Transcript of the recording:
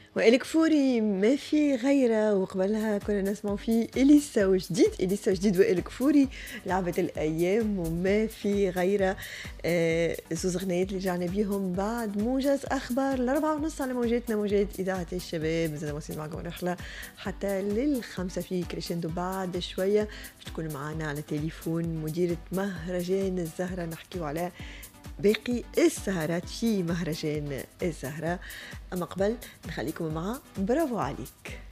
وإلك فوري ما في غيره، وقبلها كنا نسمعوا في إليسا وجديد، إليسا وجديد وإلك فوري لعبة الأيام وما في غيره. زوز غنيات اللي رجعنا بيهم بعد موجز أخبار 4:30 على موجاتنا، موجات إذاعة الشباب. زي ما وصلت معكم رحلة حتى لل5 في كريشندو. بعد شوية باش تكون معنا على تليفون مديرة مهرجان الزهرة، نحكيو على باقي السهرات في مهرجان الزهرة. أما قبل نخليكم مع برافو عليك.